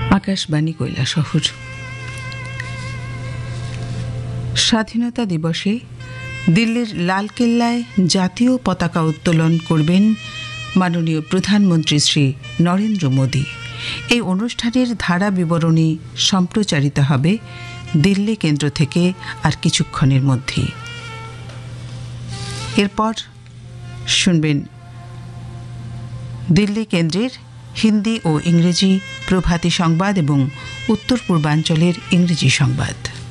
আকাশবাণী কৈলাসহর। স্বাধীনতা দিবসে দিল্লির লালকেল্লায় জাতীয় পতাকা উত্তোলন করবেন মাননীয় প্রধানমন্ত্রী শ্রী নরেন্দ্র মোদী। এই অনুষ্ঠানের ধারা বিবরণী সম্প্রচারিত হবে দিল্লি কেন্দ্র থেকে আর কিছুক্ষণের মধ্যেই। এরপর শুনবেন দিল্লি কেন্দ্রের হিন্দি ও ইংরেজি প্রভাতী সংবাদ এবং উত্তর পূর্বাঞ্চলের ইংরেজি সংবাদ।